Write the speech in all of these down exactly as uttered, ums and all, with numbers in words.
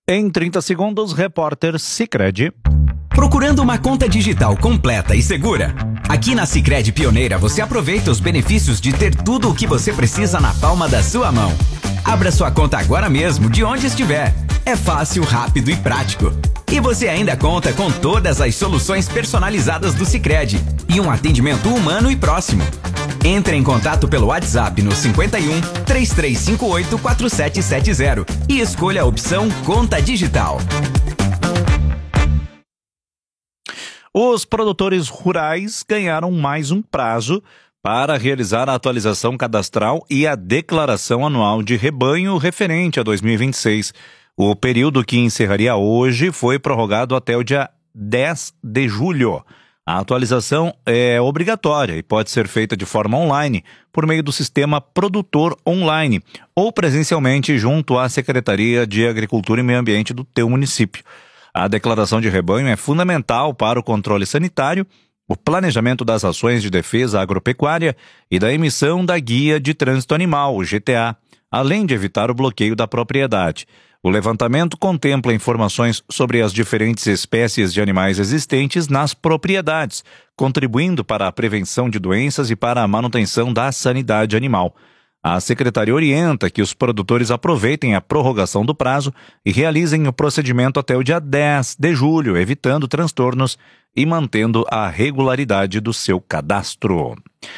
Em trinta segundos, repórter Sicredi. Procurando uma conta digital completa e segura? Aqui na Sicredi Pioneira você aproveita os benefícios de ter tudo o que você precisa na palma da sua mão. Abra sua conta agora mesmo, de onde estiver. É fácil, rápido e prático. E você ainda conta com todas as soluções personalizadas do Sicredi e um atendimento humano e próximo. Entre em contato pelo WhatsApp no cinquenta e um, três três cinco oito, quatro sete sete zero e escolha a opção Conta Digital. Os produtores rurais ganharam mais um prazo para realizar a atualização cadastral e a declaração anual de rebanho referente a dois mil e vinte e seis. O período que encerraria hoje foi prorrogado até o dia dez de julho. A atualização é obrigatória e pode ser feita de forma online, por meio do sistema Produtor Online, ou presencialmente junto à Secretaria de Agricultura e Meio Ambiente do teu município. A declaração de rebanho é fundamental para o controle sanitário, o planejamento das ações de defesa agropecuária e da emissão da Guia de Trânsito Animal, o G T A, além de evitar o bloqueio da propriedade. O levantamento contempla informações sobre as diferentes espécies de animais existentes nas propriedades, contribuindo para a prevenção de doenças e para a manutenção da sanidade animal. A Secretaria orienta que os produtores aproveitem a prorrogação do prazo e realizem o procedimento até o dia dez de julho, evitando transtornos e mantendo a regularidade do seu cadastro.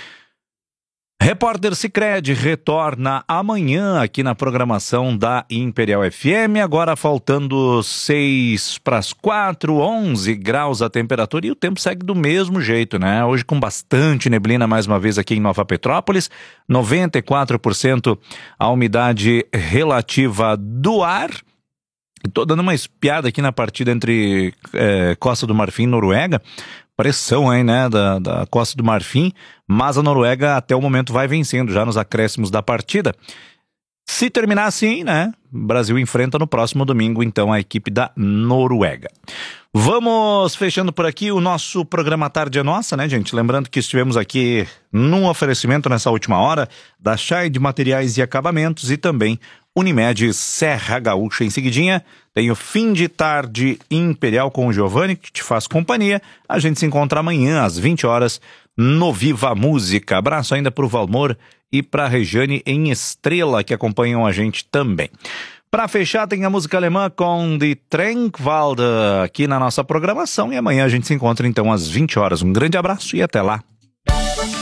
Repórter Sicredi retorna amanhã aqui na programação da Imperial F M, agora faltando seis para as quatro, onze graus a temperatura e o tempo segue do mesmo jeito, né? Hoje com bastante neblina mais uma vez aqui em Nova Petrópolis, noventa e quatro por cento a umidade relativa do ar. Estou dando uma espiada aqui na partida entre é, Costa do Marfim e Noruega. Pressão aí, né, da, da Costa do Marfim, mas a Noruega até o momento vai vencendo já nos acréscimos da partida. Se terminar assim, né, o Brasil enfrenta no próximo domingo, então, a equipe da Noruega. Vamos fechando por aqui o nosso programa Tarde é Nossa, né, gente? Lembrando que estivemos aqui num oferecimento nessa última hora da Chay de Materiais e Acabamentos e também Unimed Serra Gaúcha. Em seguidinha, tem o Fim de Tarde Imperial com o Giovanni, que te faz companhia. A gente se encontra amanhã às vinte horas no Viva Música. Abraço ainda para o Valmor e para a Regiane em Estrela, que acompanham a gente também. Para fechar, tem a música alemã com Die Tränkwalder aqui na nossa programação. E amanhã a gente se encontra então às vinte horas. Um grande abraço e até lá.